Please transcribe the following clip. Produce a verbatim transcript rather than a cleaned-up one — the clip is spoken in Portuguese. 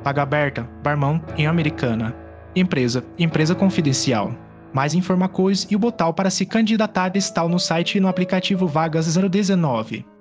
Vaga aberta, barmão em Americana. Empresa, empresa confidencial. Mais informações e o botão para se candidatar está no site e no aplicativo Vagas zero dezenove.